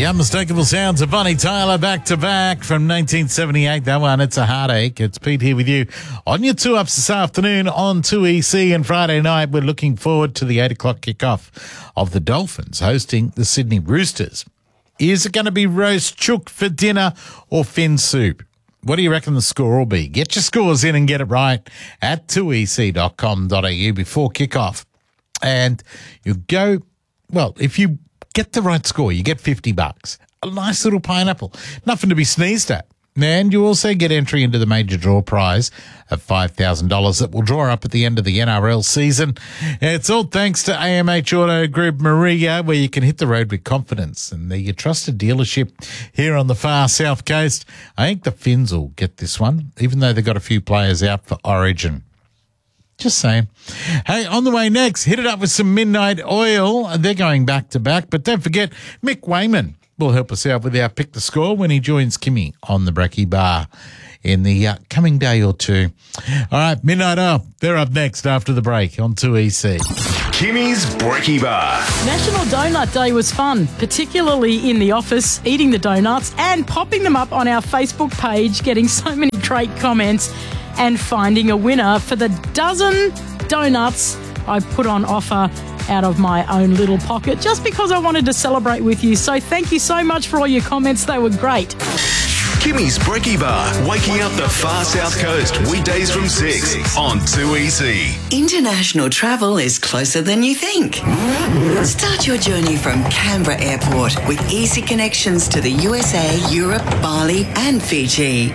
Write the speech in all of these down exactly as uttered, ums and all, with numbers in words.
The unmistakable sounds of Bonnie Tyler back to back from nineteen seventy-eight. That one, It's a Heartache. It's Pete here with you on your two ups this afternoon on two E C, and Friday night we're looking forward to the eight o'clock kickoff of the Dolphins hosting the Sydney Roosters. Is it going to be roast chook for dinner or fin soup? What do you reckon the score will be? Get your scores in and get it right at two e c dot com dot a u before kickoff. And you go, well, if you get the right score, you get fifty bucks. A nice little pineapple. Nothing to be sneezed at. And you also get entry into the major draw prize of five thousand dollars that will draw up at the end of the N R L season. It's all thanks to A M H Auto Group Maria, where you can hit the road with confidence. And they're your trusted dealership here on the far south coast. I think the Finns will get this one, even though they've got a few players out for Origin. Just saying. Hey, on the way next, hit it up with some Midnight Oil. They're going back to back. But don't forget, Mick Wayman will help us out with our Pick the Score when he joins Kimmy on the Brekkie Bar in the uh, coming day or two. All right, Midnight Oil, they're up next after the break on two E C. Kimmy's Brekkie Bar. National Donut Day was fun, particularly in the office, eating the donuts and popping them up on our Facebook page, getting so many great comments and finding a winner for the dozen donuts I put on offer out of my own little pocket just because I wanted to celebrate with you. So thank you so much for all your comments. They were great. Kimmy's Brekkie Bar, waking up the far south coast, weekdays from six on two E C. International travel is closer than you think. Start your journey from Canberra Airport with easy connections to the U S A, Europe, Bali and Fiji.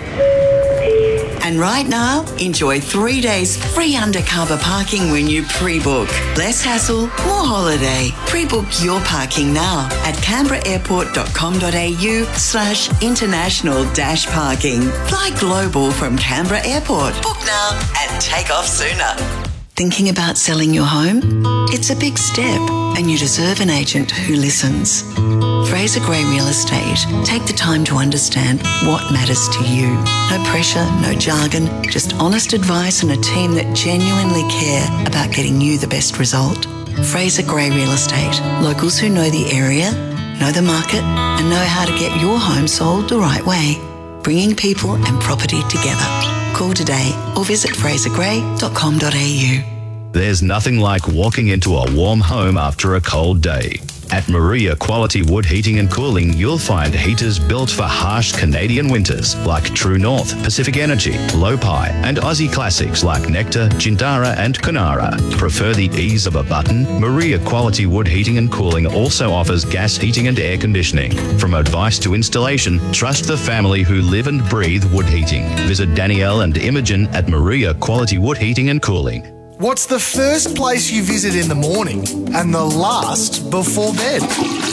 And right now, enjoy three days free undercover parking when you pre-book. Less hassle, more holiday. Pre-book your parking now at canberra airport dot com dot a u slash international dash parking. Fly global from Canberra Airport. Book now and take off sooner. Thinking about selling your home? It's a big step and you deserve an agent who listens. Fraser Gray Real Estate. Take the time to understand what matters to you. No pressure, no jargon, just honest advice and a team that genuinely care about getting you the best result. Fraser Gray Real Estate. Locals who know the area, know the market and know how to get your home sold the right way. Bringing people and property together. Call today or visit fraser gray dot com dot a u. There's nothing like walking into a warm home after a cold day. At Maria Quality Wood Heating and Cooling, you'll find heaters built for harsh Canadian winters like True North, Pacific Energy, Lopi, and Aussie classics like Nectar, Jindara, and Kunara. Prefer the ease of a button? Maria Quality Wood Heating and Cooling also offers gas heating and air conditioning. From advice to installation, trust the family who live and breathe wood heating. Visit Danielle and Imogen at Maria Quality Wood Heating and Cooling. What's the first place you visit in the morning and the last before bed?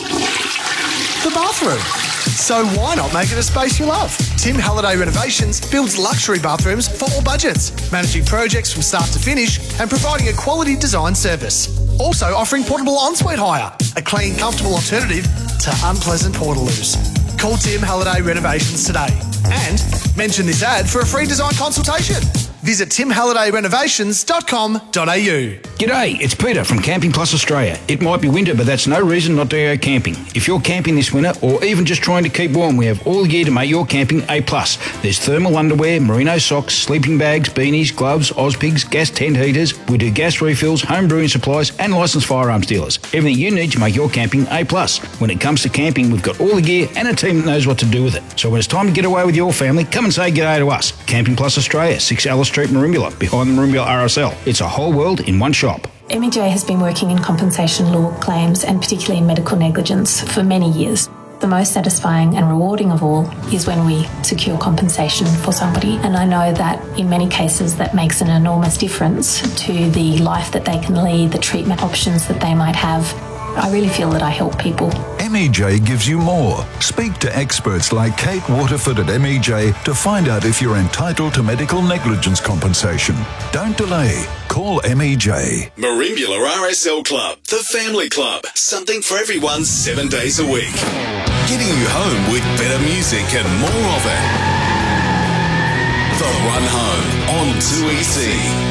The bathroom. So why not make it a space you love? Tim Halliday Renovations builds luxury bathrooms for all budgets, managing projects from start to finish and providing a quality design service. Also offering portable ensuite hire, a clean, comfortable alternative to unpleasant portaloos. Call Tim Halliday Renovations today and mention this ad for a free design consultation. Visit tim halliday renovations dot com dot a u. G'day, it's Peter from Camping Plus Australia. It might be winter, but that's no reason not to go camping. If you're camping this winter or even just trying to keep warm, we have all the gear to make your camping A plus. There's thermal underwear, merino socks, sleeping bags, beanies, gloves, Ozpigs, gas tent heaters. We do gas refills, home brewing supplies and licensed firearms dealers. Everything you need to make your camping A plus. When it comes to camping, we've got all the gear and a team that knows what to do with it. So when it's time to get away with your family, come and say g'day to us. Camping Plus Australia, six Alice Street, Merimbula, behind the Merimbula R S L. It's a whole world in one shop. M E J has been working in compensation law claims and particularly in medical negligence for many years. The most satisfying and rewarding of all is when we secure compensation for somebody, and I know that in many cases that makes an enormous difference to the life that they can lead, the treatment options that they might have. I really feel that I help people. M E J gives you more. Speak to experts like Kate Waterford at M E J to find out if you're entitled to medical negligence compensation. Don't delay. Call M E J. Merimbula R S L Club, the family club. Something for everyone seven days a week. Getting you home with better music and more of it. The Run Home on two E C.